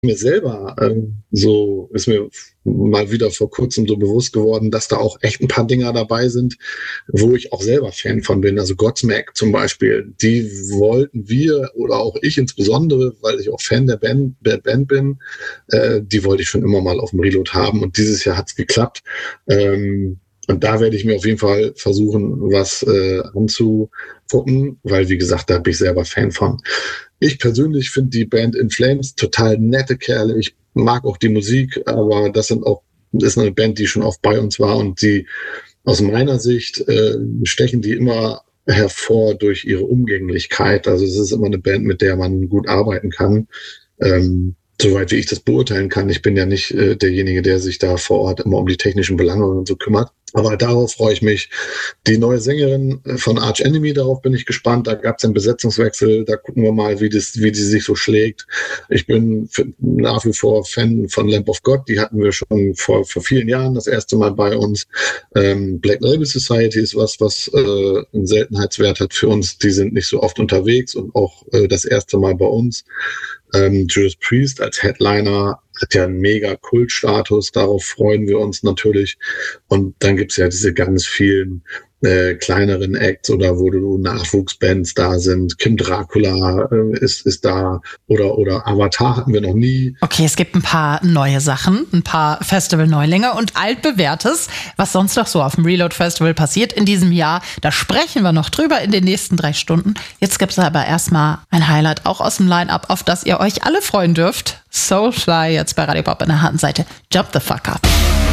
mir selber so ist mir mal wieder vor kurzem so bewusst geworden, dass da auch echt ein paar Dinger dabei sind, wo ich auch selber Fan von bin. Also Godsmack zum Beispiel, die wollten wir oder auch ich insbesondere, weil ich auch Fan der Band bin, die wollte ich schon immer mal auf dem Reload haben und dieses Jahr hat's geklappt. Und da werde ich mir auf jeden Fall versuchen, was anzugucken, weil, wie gesagt, da bin ich selber Fan von. Ich persönlich finde die Band In Flames total nette Kerle. Ich mag auch die Musik, aber das ist eine Band, die schon oft bei uns war und die aus meiner Sicht stechen die immer hervor durch ihre Umgänglichkeit. Also es ist immer eine Band, mit der man gut arbeiten kann. Soweit wie ich das beurteilen kann. Ich bin ja nicht derjenige, der sich da vor Ort immer um die technischen Belange und so kümmert. Aber darauf freue ich mich. Die neue Sängerin von Arch Enemy, darauf bin ich gespannt. Da gab es einen Besetzungswechsel. Da gucken wir mal, wie die sich so schlägt. Ich bin nach wie vor Fan von Lamb of God. Die hatten wir schon vor vielen Jahren das erste Mal bei uns. Black Label Society ist was einen Seltenheitswert hat für uns. Die sind nicht so oft unterwegs und auch das erste Mal bei uns. Judas Priest als Headliner hat ja einen mega Kultstatus, darauf freuen wir uns natürlich. Und dann gibt's ja diese ganz vielen kleineren Acts oder wo du Nachwuchsbands da sind. Kim Dracula ist da oder Avatar hatten wir noch nie. Okay, es gibt ein paar neue Sachen, ein paar Festival-Neulinge und altbewährtes, was sonst noch so auf dem Reload Festival passiert in diesem Jahr. Da sprechen wir noch drüber in den nächsten 3 Stunden. Jetzt gibt's aber erstmal ein Highlight auch aus dem Line-Up, auf das ihr euch alle freuen dürft. Soulfly jetzt bei Radio Pop an der harten Seite. Jump the fuck up.